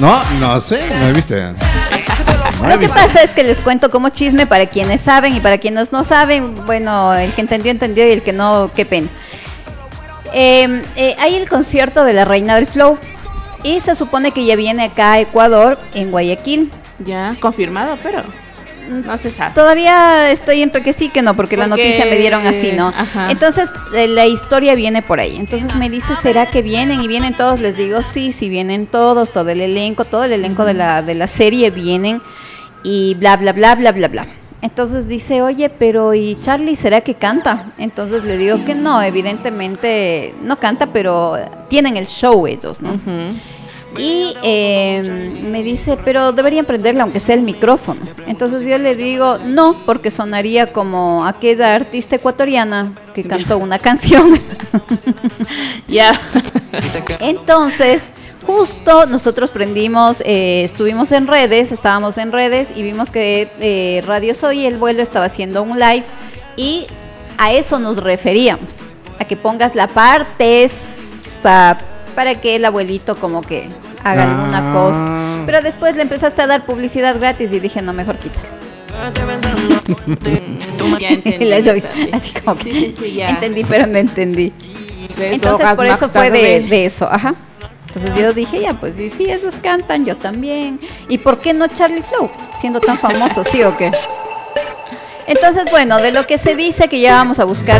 No sé, no he visto. Lo que pasa es que les cuento como chisme para quienes saben y para quienes no saben. Bueno, el que entendió, entendió, y el que no, qué pena. Hay el concierto de la Reina del Flow y se supone que ya viene acá a Ecuador, en Guayaquil. Ya, confirmado, pero no se sabe. Todavía estoy entre que sí que no, porque la noticia me dieron así, ¿no? Ajá. Entonces, la historia viene por ahí. Entonces me dice, ¿será que vienen? Y vienen todos. Les digo, sí, vienen todos, todo el elenco de la serie vienen y bla, bla, bla, bla, bla, bla. Entonces dice, oye, pero ¿y Charlie será que canta? Entonces le digo que no, evidentemente no canta, pero tienen el show ellos, ¿no? Uh-huh. Y me dice, pero deberían prenderle aunque sea el micrófono. Entonces yo le digo, no, porque sonaría como aquella artista ecuatoriana que cantó una canción. Ya. Entonces, justo nosotros prendimos, estábamos en redes y vimos que Radio Soy, el vuelo, estaba haciendo un live y a eso nos referíamos, a que pongas la parte esa para que el abuelito como que haga alguna cosa. Pero después le empezaste a dar publicidad gratis y dije, no, mejor quítalo. Ya entendí. Así como que Sí, ya. entendí, pero no entendí. Tres Entonces hojas por eso más fue tarde. de eso, ajá. Entonces yo dije, ya, pues sí, esos cantan, yo también. ¿Y por qué no Charlie Flow? Siendo tan famoso, ¿sí o qué? Entonces, bueno, de lo que se dice que ya vamos a buscar